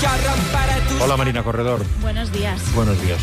Hola Marina Corredor. Buenos días. Buenos días.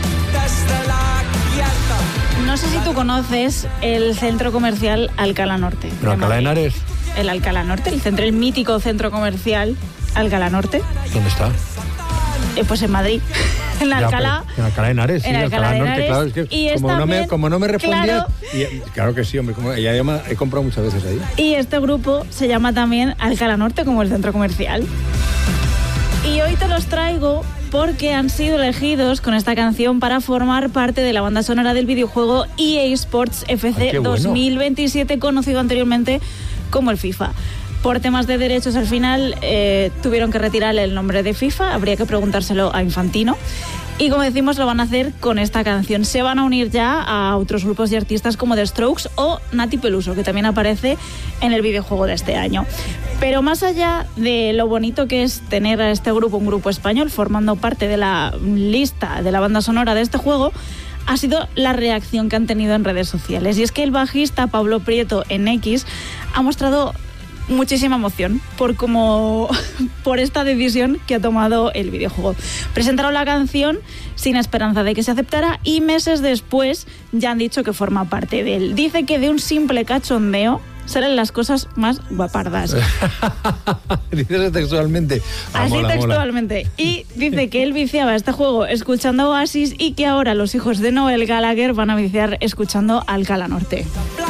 No sé si tú conoces el centro comercial Alcalá Norte. ¿En Alcalá de Henares? El Alcalá Norte, el mítico centro comercial Alcalá Norte. ¿Dónde está? Pues en Madrid. En Alcalá. En Alcalá de Henares, sí, en Alcalá de Norte, Henares, claro. Es que y como no me respondía. Claro, claro que sí, hombre. He comprado muchas veces ahí. Y este grupo se llama también Alcalá Norte, como el centro comercial. Y hoy te los traigo porque han sido elegidos con esta canción para formar parte de la banda sonora del videojuego EA Sports FC 2027, conocido anteriormente como el FIFA. Por temas de derechos, al final tuvieron que retirar el nombre de FIFA, habría que preguntárselo a Infantino. Y como decimos, lo van a hacer con esta canción. Se van a unir ya a otros grupos y artistas como The Strokes o Nati Peluso, que también aparece en el videojuego de este año. Pero más allá de lo bonito que es tener a este grupo, un grupo español, formando parte de la lista de la banda sonora de este juego, ha sido la reacción que han tenido en redes sociales. Y es que el bajista Pablo Prieto en X ha mostrado muchísima emoción por esta decisión que ha tomado el videojuego. Presentaron la canción sin esperanza de que se aceptara y meses después ya han dicho que forma parte de él. Dice que de un simple cachondeo salen las cosas más guapardas. Dices textualmente. Así textualmente. Y dice que él viciaba este juego escuchando Oasis y que ahora los hijos de Noel Gallagher van a viciar escuchando Alcalá Norte.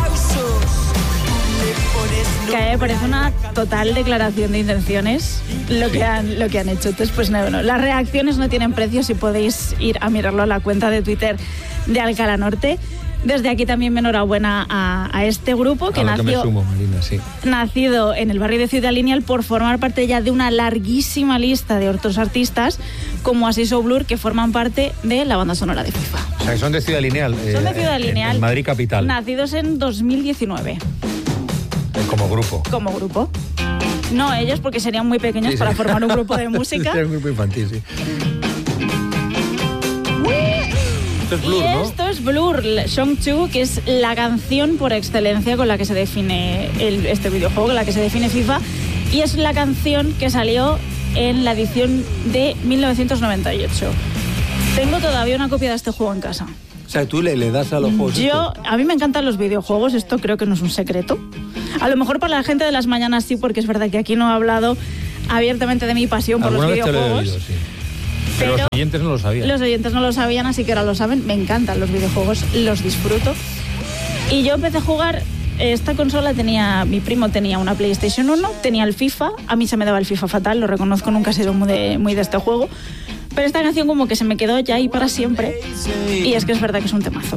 Que me parece una total declaración de intenciones lo que han hecho. Entonces, pues bueno, las reacciones no tienen precio si podéis ir a mirarlo a la cuenta de Twitter de Alcalá Norte. Desde aquí también mi enhorabuena a este grupo que nacido en el barrio de Ciudad Lineal por formar parte ya de una larguísima lista de otros artistas como Asís o Blur que forman parte de la banda sonora de FIFA. O sea, son de Ciudad Lineal. Son de Ciudad Lineal. En Madrid capital. Nacidos en 2019. Como grupo. Como grupo. No ellos, porque serían muy pequeños para formar un grupo de música. Sería un grupo infantil, sí. Esto es Blur, ¿no? Esto es Blur, Song 2, que es la canción por excelencia con la que se define este videojuego, con la que se define FIFA. Y es la canción que salió en la edición de 1998. Tengo todavía una copia de este juego en casa. O sea, tú le das a los juegos. A mí me encantan los videojuegos, esto creo que no es un secreto. A lo mejor para la gente de las mañanas sí, porque es verdad que aquí no he hablado abiertamente de mi pasión por los videojuegos. Te lo he oído, sí. Pero los oyentes no lo sabían. Los oyentes no lo sabían, así que ahora lo saben. Me encantan los videojuegos, los disfruto. Y yo empecé a jugar. Esta consola mi primo tenía una PlayStation 1, tenía el FIFA. A mí se me daba el FIFA fatal, lo reconozco, nunca he sido muy de este juego. Pero esta canción como que se me quedó ya ahí para siempre. Y es que es verdad que es un temazo.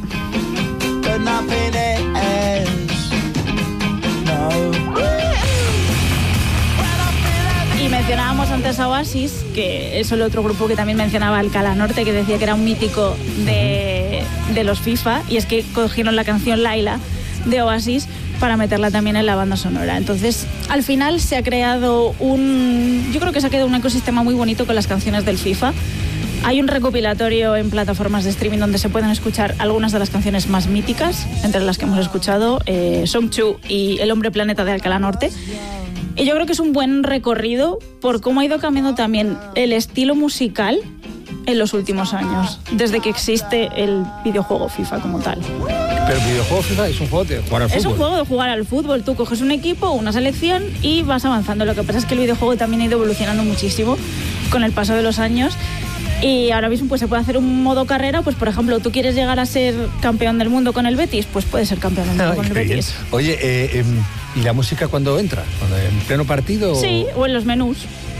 Y mencionábamos antes a Oasis, que es el otro grupo que también mencionaba Alcalá Norte, que decía que era un mítico de los FIFA. Y es que cogieron la canción Laila de Oasis para meterla también en la banda sonora. Entonces, al final se ha creado yo creo que se ha quedado un ecosistema muy bonito con las canciones del FIFA. Hay un recopilatorio en plataformas de streaming donde se pueden escuchar algunas de las canciones más míticas, entre las que hemos escuchado Song 2 y El Hombre Planeta de Alcalá Norte. Y yo creo que es un buen recorrido por cómo ha ido cambiando también el estilo musical en los últimos años, desde que existe el videojuego FIFA como tal. Pero el videojuego FIFA es un juego de jugar al fútbol. Es un juego de jugar al fútbol. Tú coges un equipo, una selección y vas avanzando. Lo que pasa es que el videojuego también ha ido evolucionando muchísimo con el paso de los años. Y ahora mismo pues se puede hacer un modo carrera, pues por ejemplo, tú quieres llegar a ser campeón del mundo con el Betis, pues puedes ser campeón del mundo con el Betis. Oye, ¿y la música cuándo entra? ¿En pleno partido? Sí, o en los menús.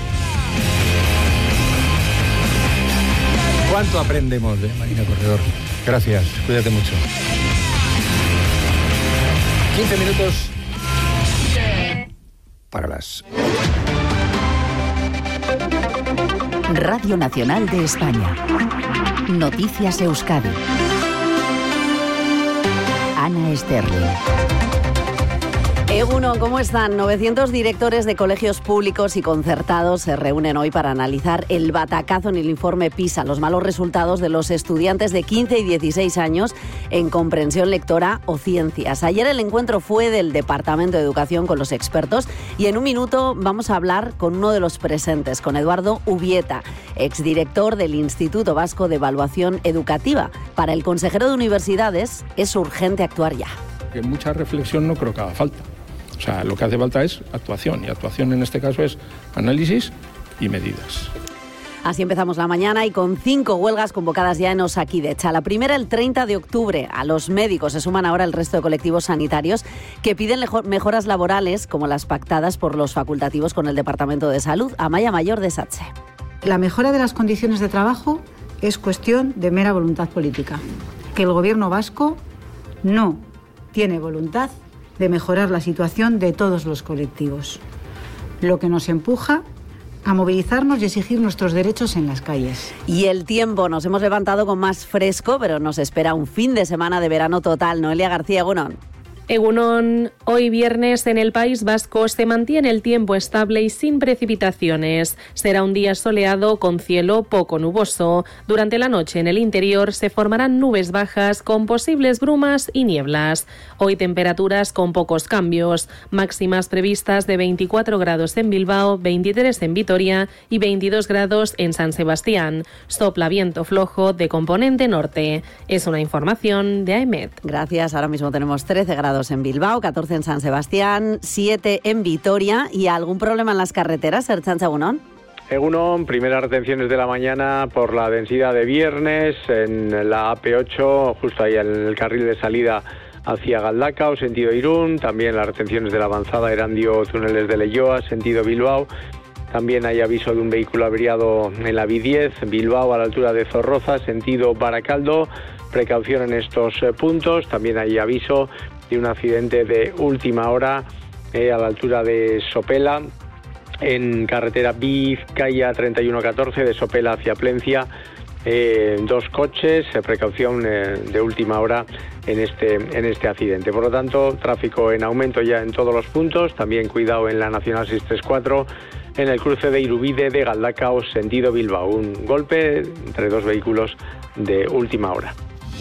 ¿Cuánto aprendemos de Marina Corredor? Gracias, cuídate mucho. 15 minutos para las... Radio Nacional de España. Noticias Euskadi. Ana Sterling. Egunon, ¿cómo están? 900 directores de colegios públicos y concertados se reúnen hoy para analizar el batacazo en el informe PISA, los malos resultados de los estudiantes de 15 y 16 años en comprensión lectora o ciencias. Ayer el encuentro fue del Departamento de Educación con los expertos y en un minuto vamos a hablar con uno de los presentes, con Eduardo Ubieta, exdirector del Instituto Vasco de Evaluación Educativa. Para el consejero de Universidades es urgente actuar ya. Que mucha reflexión no creo que haga falta. O sea, lo que hace falta es actuación, y actuación en este caso es análisis y medidas. Así empezamos la mañana y con 5 huelgas convocadas ya en Osakidetza. La primera el 30 de octubre. A los médicos se suman ahora el resto de colectivos sanitarios que piden mejoras laborales como las pactadas por los facultativos con el Departamento de Salud. Amaya Mayor de SATSE. La mejora de las condiciones de trabajo es cuestión de mera voluntad política. Que el gobierno vasco no tiene voluntad de mejorar la situación de todos los colectivos, lo que nos empuja a movilizarnos y exigir nuestros derechos en las calles. Y el tiempo, nos hemos levantado con más fresco, pero nos espera un fin de semana de verano total. Noelia García, Egunon. Egunon, hoy viernes en el País Vasco se mantiene el tiempo estable y sin precipitaciones. Será un día soleado con cielo poco nuboso. Durante la noche en el interior se formarán nubes bajas con posibles brumas y nieblas. Hoy temperaturas con pocos cambios, máximas previstas de 24 grados en Bilbao, 23 en Vitoria y 22 grados en San Sebastián. Sopla viento flojo de componente norte. Es una información de AEMET. Gracias, ahora mismo tenemos 13 grados en Bilbao, 14 en San Sebastián, 7 en Vitoria. ¿Y algún problema en las carreteras, Ertzaintza, Egunon? Egunon, primeras retenciones de la mañana por la densidad de viernes en la AP8, justo ahí en el carril de salida hacia Galdacao, sentido Irún. También las retenciones de la avanzada Erandio, túneles de Leioa, sentido Bilbao. También hay aviso de un vehículo averiado en la B10, Bilbao a la altura de Zorroza, sentido Baracaldo. Precaución en estos puntos. También hay aviso de un accidente de última hora a la altura de Sopela, en carretera Vizcaya 3114 de Sopela hacia Plencia. 2 coches, precaución de última hora en este accidente. Por lo tanto, tráfico en aumento ya en todos los puntos. También cuidado en la Nacional 634, en el cruce de Irubide de Galdacao, sentido Bilbao. Un golpe entre 2 vehículos de última hora.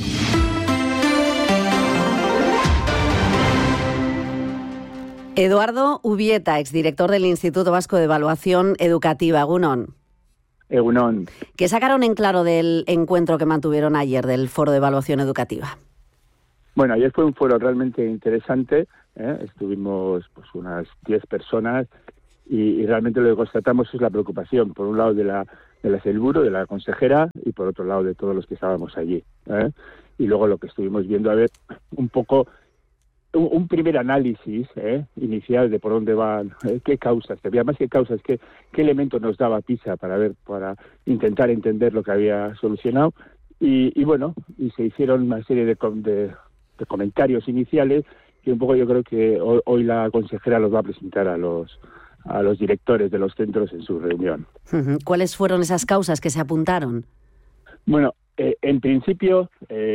Eduardo Ubieta, exdirector del Instituto Vasco de Evaluación Educativa. Egunon. Egunon. ¿Qué sacaron en claro del encuentro que mantuvieron ayer del Foro de Evaluación Educativa? Bueno, ayer fue un foro realmente interesante. Estuvimos unas 10 personas y realmente lo que constatamos es la preocupación, por un lado de la Sailburu, de la consejera, y por otro lado de todos los que estábamos allí. Y luego lo que estuvimos viendo, a ver, un poco un primer análisis inicial de por dónde van, qué causas, más que causas, qué elementos nos daba PISA para intentar entender lo que había solucionado. Y bueno, y se hicieron una serie de comentarios iniciales que un poco yo creo que hoy la consejera los va a presentar a los directores de los centros en su reunión. ¿Cuáles fueron esas causas que se apuntaron? Bueno, en principio,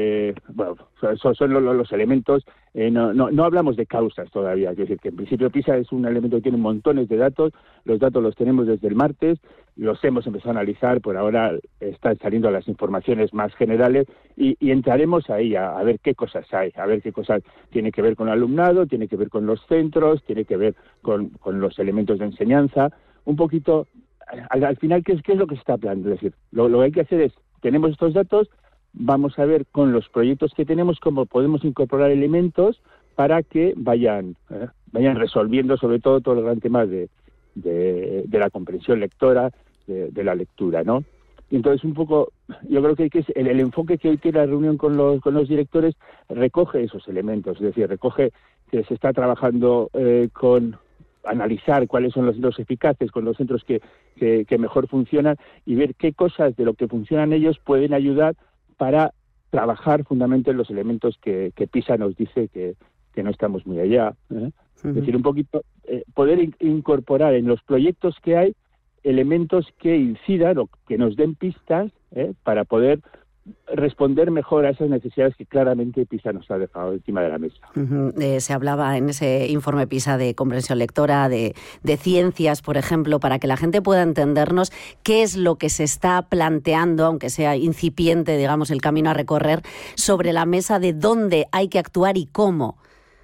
son los elementos. No hablamos de causas todavía. Es decir, que en principio PISA es un elemento que tiene montones de datos. Los datos los tenemos desde el martes, los hemos empezado a analizar. Por ahora están saliendo las informaciones más generales y entraremos ahí a ver qué cosas hay, a ver qué cosas tiene que ver con el alumnado, tiene que ver con los centros, tiene que ver con los elementos de enseñanza. Un poquito, al final, ¿qué es lo que se está planteando? Es decir, lo que hay que hacer es, tenemos estos datos, vamos a ver con los proyectos que tenemos cómo podemos incorporar elementos para que vayan resolviendo sobre todo el gran tema de la comprensión lectora, de la lectura, ¿no? Y entonces un poco, yo creo que el enfoque que hoy tiene la reunión con los directores recoge esos elementos, es decir, recoge que se está trabajando con analizar cuáles son los centros eficaces, con los centros que mejor funcionan y ver qué cosas de lo que funcionan ellos pueden ayudar para trabajar fundamentalmente en los elementos que PISA nos dice que no estamos muy allá. Es decir, un poquito poder incorporar en los proyectos que hay elementos que incidan o que nos den pistas para poder responder mejor a esas necesidades que claramente PISA nos ha dejado encima de la mesa. Se hablaba en ese informe PISA de comprensión lectora, de ciencias, por ejemplo, para que la gente pueda entendernos qué es lo que se está planteando, aunque sea incipiente, digamos, el camino a recorrer, sobre la mesa de dónde hay que actuar y cómo.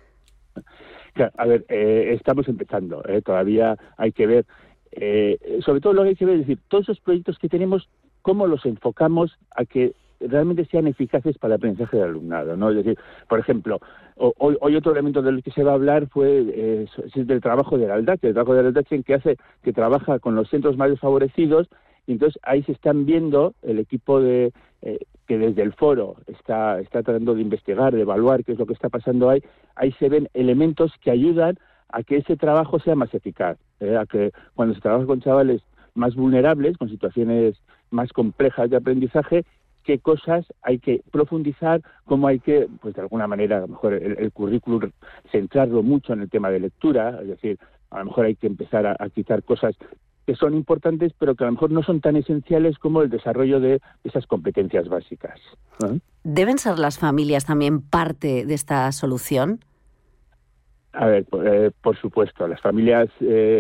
Claro, a ver, estamos empezando, todavía hay que ver, sobre todo lo que hay que ver es decir, todos esos proyectos que tenemos, cómo los enfocamos a que realmente sean eficaces para el aprendizaje del alumnado, ¿no? Es decir, por ejemplo, hoy otro elemento del que se va a hablar fue del trabajo de la Aldache, el trabajo de la Aldache que trabaja con los centros más desfavorecidos, y entonces ahí se están viendo el equipo que desde el foro está tratando de investigar, de evaluar qué es lo que está pasando ahí se ven elementos que ayudan a que ese trabajo sea más eficaz, a que cuando se trabaja con chavales más vulnerables, con situaciones más complejas de aprendizaje, qué cosas hay que profundizar, cómo hay que, pues de alguna manera, a lo mejor el currículum centrarlo mucho en el tema de lectura, es decir, a lo mejor hay que empezar a quitar cosas que son importantes, pero que a lo mejor no son tan esenciales como el desarrollo de esas competencias básicas, ¿no? ¿Deben ser las familias también parte de esta solución? A ver, por supuesto, las familias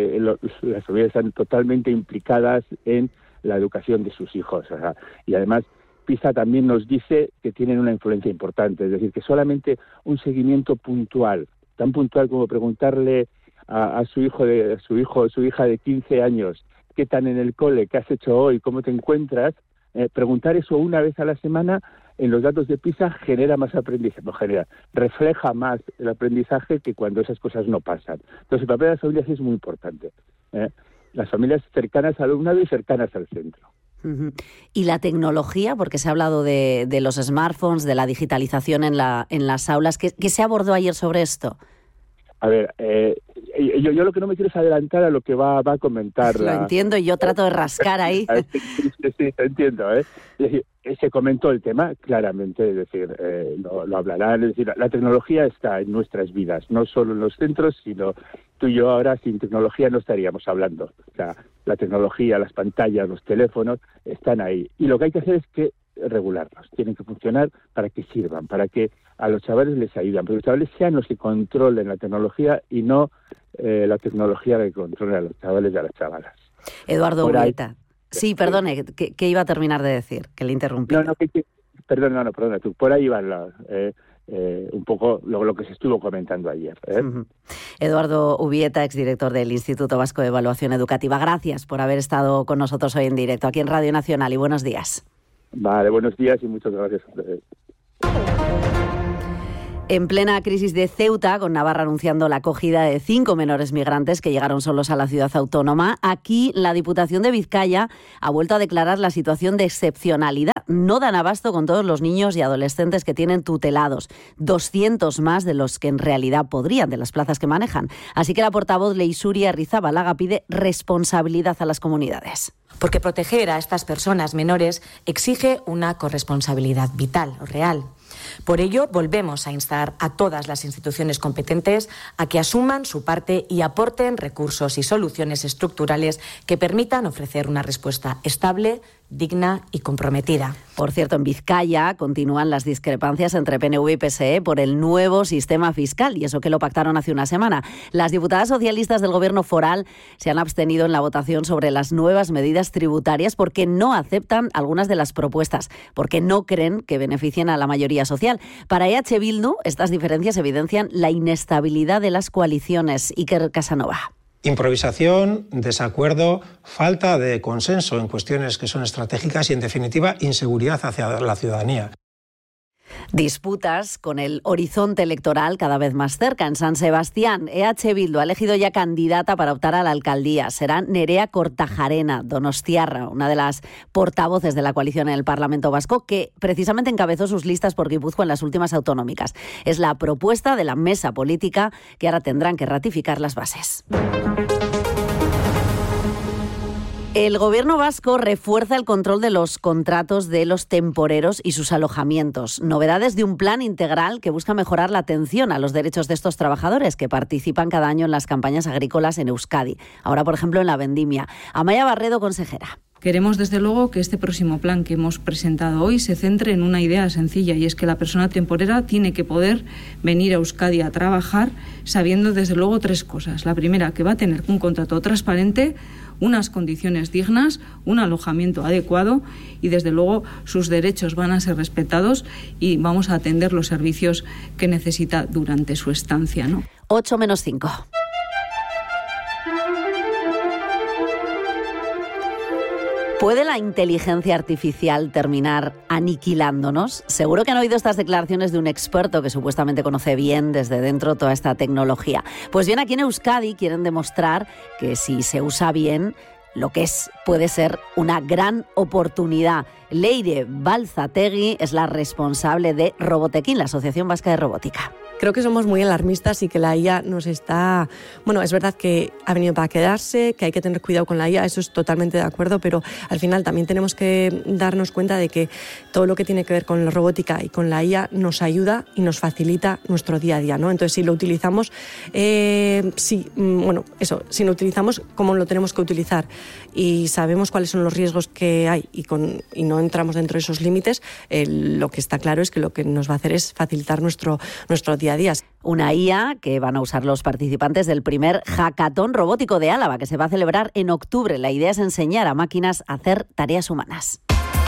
están totalmente implicadas en la educación de sus hijos, o sea, y además PISA también nos dice que tienen una influencia importante, es decir, que solamente un seguimiento puntual, tan puntual como preguntarle a su su hija de 15 años, qué tan en el cole, qué has hecho hoy, cómo te encuentras, preguntar eso una vez a la semana en los datos de PISA genera más aprendizaje, refleja más el aprendizaje que cuando esas cosas no pasan. Entonces el papel de las familias es muy importante, las familias cercanas al alumnado y cercanas al centro. Y la tecnología, porque se ha hablado de los smartphones, de la digitalización en las aulas, ¿qué se abordó ayer sobre esto? A ver, yo lo que no me quiero es adelantar a lo que va a comentar. Lo entiendo y yo trato de rascar ahí. Sí, te entiendo. Es decir, se comentó el tema claramente, es decir, lo hablarán. Es decir, la tecnología está en nuestras vidas, no solo en los centros, sino tú y yo ahora sin tecnología no estaríamos hablando. O sea, la tecnología, las pantallas, los teléfonos están ahí. Y lo que hay que hacer es que regularlos, tienen que funcionar para que sirvan, para que a los chavales les ayuden, pero los chavales sean los que controlen la tecnología y no la tecnología que controle a los chavales y a las chavalas. Eduardo Ubieta. Sí, perdone, que iba a terminar de decir, que le interrumpí. Perdona tú, por ahí va un poco lo que se estuvo comentando ayer. Eduardo Ubieta, exdirector del Instituto Vasco de Evaluación Educativa. Gracias por haber estado con nosotros hoy en directo aquí en Radio Nacional y buenos días. Vale, buenos días y muchas gracias a ustedes. En plena crisis de Ceuta, con Navarra anunciando la acogida de 5 menores migrantes que llegaron solos a la ciudad autónoma, aquí la Diputación de Vizcaya ha vuelto a declarar la situación de excepcionalidad. No dan abasto con todos los niños y adolescentes que tienen tutelados, 200 más de los que en realidad podrían, de las plazas que manejan. Así que la portavoz Leisuri Arrizabalaga pide responsabilidad a las comunidades. Porque proteger a estas personas menores exige una corresponsabilidad vital o real. Por ello, volvemos a instar a todas las instituciones competentes a que asuman su parte y aporten recursos y soluciones estructurales que permitan ofrecer una respuesta estable, digna y comprometida. Por cierto, en Vizcaya continúan las discrepancias entre PNV y PSE por el nuevo sistema fiscal, y eso que lo pactaron hace una semana. Las diputadas socialistas del Gobierno foral se han abstenido en la votación sobre las nuevas medidas tributarias porque no aceptan algunas de las propuestas, porque no creen que beneficien a la mayoría social. Para EH Bildu, estas diferencias evidencian la inestabilidad de las coaliciones. Iker Casanova. Improvisación, desacuerdo, falta de consenso en cuestiones que son estratégicas y, en definitiva, inseguridad hacia la ciudadanía. Disputas con el horizonte electoral cada vez más cerca. En San Sebastián, EH Bildu ha elegido ya candidata para optar a la alcaldía. Será Nerea Kortajarena, donostiarra, una de las portavoces de la coalición en el Parlamento Vasco, que precisamente encabezó sus listas por Guipúzcoa en las últimas autonómicas. Es la propuesta de la mesa política que ahora tendrán que ratificar las bases. El Gobierno vasco refuerza el control de los contratos de los temporeros y sus alojamientos. Novedades de un plan integral que busca mejorar la atención a los derechos de estos trabajadores que participan cada año en las campañas agrícolas en Euskadi. Ahora, por ejemplo, en la vendimia. Amaia Barredo, consejera. Queremos, desde luego, que este próximo plan que hemos presentado hoy se centre en una idea sencilla, y es que la persona temporera tiene que poder venir a Euskadi a trabajar sabiendo, desde luego, 3 cosas. La primera, que va a tener un contrato transparente, unas condiciones dignas, un alojamiento adecuado y, desde luego, sus derechos van a ser respetados y vamos a atender los servicios que necesita durante su estancia, ¿no? 8 menos 5. ¿Puede la inteligencia artificial terminar aniquilándonos? Seguro que han oído estas declaraciones de un experto que supuestamente conoce bien desde dentro toda esta tecnología. Pues bien, aquí en Euskadi quieren demostrar que si se usa bien, lo que puede ser una gran oportunidad. Leire Balzategui es la responsable de Robotequín, la Asociación Vasca de Robótica. Creo que somos muy alarmistas y que la IA nos está... Bueno, es verdad que ha venido para quedarse, que hay que tener cuidado con la IA, eso es totalmente de acuerdo, pero al final también tenemos que darnos cuenta de que todo lo que tiene que ver con la robótica y con la IA nos ayuda y nos facilita nuestro día a día, ¿no? Entonces, si lo utilizamos, si lo utilizamos como lo tenemos que utilizar y sabemos cuáles son los riesgos que hay y no entramos dentro de esos límites, lo que está claro es que lo que nos va a hacer es facilitar nuestro día a día. Una IA que van a usar los participantes del primer hackathon robótico de Álava, que se va a celebrar en octubre. La idea es enseñar a máquinas a hacer tareas humanas.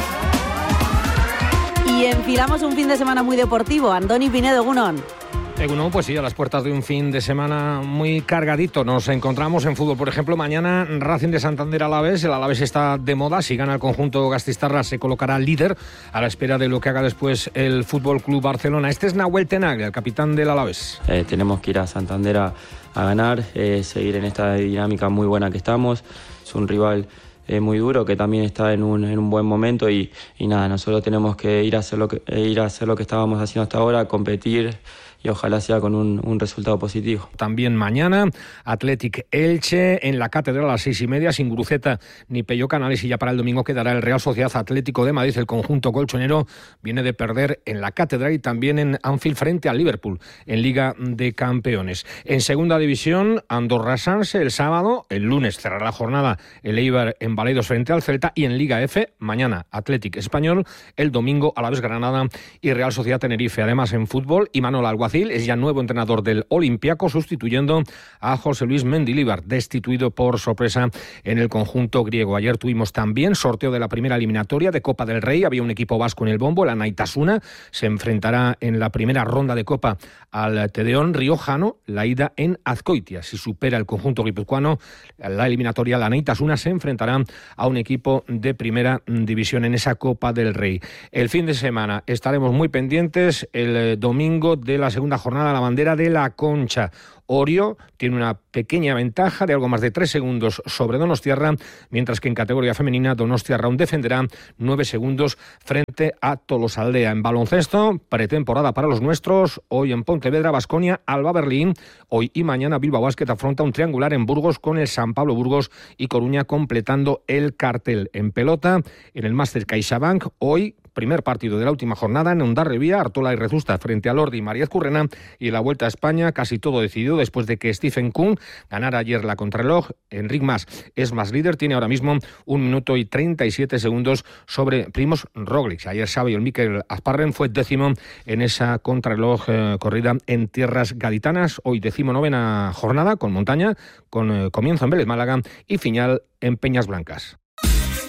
Y enfilamos un fin de semana muy deportivo. Andoni Pinedo, Egunon. Egunon, pues sí, a las puertas de un fin de semana muy cargadito. Nos encontramos en fútbol, por ejemplo, mañana Racing de Santander Alavés. El Alavés está de moda. Si gana el conjunto gasteiztarra se colocará líder a la espera de lo que haga después el Fútbol Club Barcelona. Este es Nahuel Tenaglia, el capitán del Alavés. Tenemos que ir a Santander a ganar, seguir en esta dinámica muy buena que estamos. Es un rival muy duro, que también está en un buen momento y nada, nosotros tenemos que ir a hacer lo que estábamos haciendo hasta ahora, competir y ojalá sea con un resultado positivo. También mañana, Athletic Elche en la Catedral a las 6:30, sin Guruceta ni Pello Canales, y ya para el domingo quedará el Real Sociedad Atlético de Madrid. El conjunto colchonero viene de perder en la Catedral y también en Anfield frente al Liverpool en Liga de Campeones. En segunda división, Andorra Sanse el sábado, el lunes cerrará la jornada el Eibar en Baleidos frente al Celta, y en Liga F, mañana Athletic Español, el domingo Alavés Granada y Real Sociedad Tenerife. Además, en fútbol, Imanol Alguacil es ya nuevo entrenador del Olympiacos, sustituyendo a José Luis Mendilibar, destituido por sorpresa en el conjunto griego. Ayer tuvimos también sorteo de la primera eliminatoria de Copa del Rey. Había un equipo vasco en el bombo, la Naitasuna. Se enfrentará en la primera ronda de Copa al Tedeón riojano, la ida en Azcoitia. Si supera el conjunto guipuzcoano la eliminatoria, la Naitasuna se enfrentará a un equipo de primera división en esa Copa del Rey. El fin de semana estaremos muy pendientes. El domingo de la segunda jornada, la bandera de la Concha. Orio tiene una pequeña ventaja de algo más de 3 segundos sobre Donostiarra, mientras que en categoría femenina Donostiarra aún defenderá 9 segundos frente a Tolosaldea. En baloncesto, pretemporada para los nuestros. Hoy en Pontevedra, Baskonia, Alba Berlín. Hoy y mañana Bilbao Basket afronta un triangular en Burgos con el San Pablo Burgos y Coruña completando el cartel. En pelota, en el Máster CaixaBank, hoy primer partido de la última jornada en Hondarribia, Artola y Rezusta frente a Lordi y María Ezcurrena, y la Vuelta a España casi todo decidido después de que Stephen Kuhn ganara ayer la contrarreloj. Enric Mas es más líder, tiene ahora mismo 1 minuto y 37 segundos sobre Primož Roglič. Ayer Xavi el Mikel Azparren fue décimo en esa contrarreloj corrida en tierras gaditanas. Hoy 19ª jornada con montaña, con comienzo en Vélez Málaga y final en Peñas Blancas.